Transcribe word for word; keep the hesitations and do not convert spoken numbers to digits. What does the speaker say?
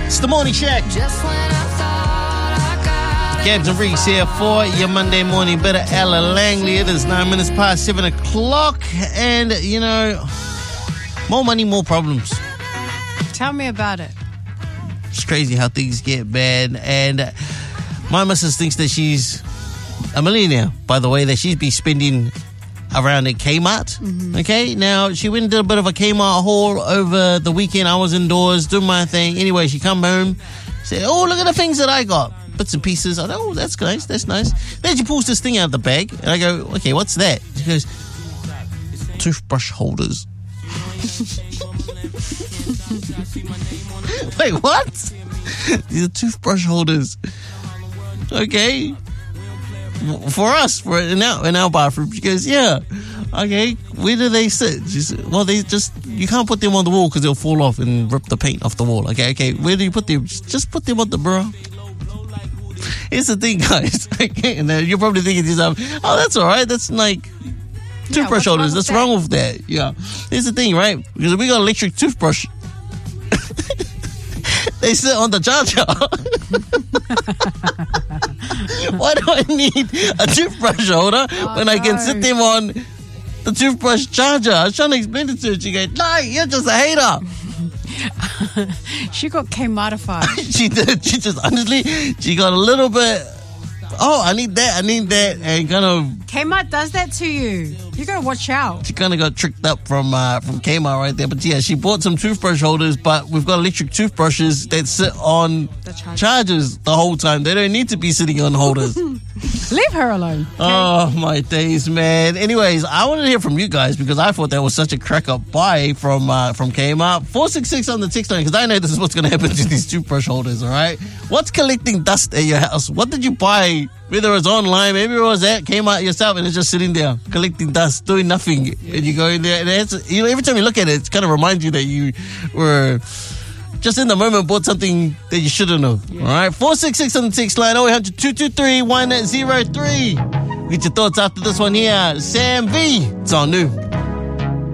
It's the Morning Shack. Gabs and Reeks here for your Monday morning. Better Ella Langley. It is nine minutes past seven o'clock. And, you know, more money, more problems. Tell me about it. It's crazy how things get bad. And my missus thinks that she's a millionaire, by the way, that she's been spending around at Kmart. Mm-hmm. Okay, now she went and did a bit of a Kmart haul over the weekend. I was indoors doing my thing. Anyway, she come home, said, oh, look at the things that I got. Bits and pieces. I go, oh, that's nice, that's nice. Then she pulls this thing out of the bag, and I go, okay, what's that? She goes, toothbrush holders. Wait, what? These are toothbrush holders. Okay. For us, for in our, in our bathroom. She goes, yeah. Okay, where do they sit? She said, well, they just, you can't put them on the wall because they'll fall off and rip the paint off the wall. Okay, okay, where do you put them? Just put them on the bro. Here's the thing, guys. Okay, and then you're probably thinking to yourself, oh, that's all right. That's like toothbrush yeah, holders. What's that? wrong with that? Yeah. Here's the thing, right? Because we got an electric toothbrush. They sit on the charger. Why do I need a toothbrush holder oh, when I can no. sit them on the toothbrush charger? I was trying to explain it to her. She goes, no, you're just a hater. She got Kmartified. She did. She just, honestly, she got a little bit, oh, I need that, I need that, and kind of... Kmart does that to you. You got to watch out. She kind of got tricked up from uh, from Kmart right there. But yeah, she bought some toothbrush holders, but we've got electric toothbrushes that sit on the charger. chargers the whole time. They don't need to be sitting on holders. Leave her alone. Okay? Oh, my days, man. Anyways, I wanted to hear from you guys because I thought that was such a crack-up buy from uh, from Kmart. four six six on the text line because I know this is what's going to happen to these toothbrush holders, all right? What's collecting dust at your house? What did you buy? Whether it was online, maybe it was at Kmart yourself and it's just sitting there collecting dust, doing nothing. Yeah. And you go in there and it's, you know, every time you look at it, it kind of reminds you that you were just in the moment bought something that you shouldn't have. Yeah. All right, four six six on the text line, oh eight hundred, two two three, one zero three. Get your thoughts after this one here. Sam V. It's all new.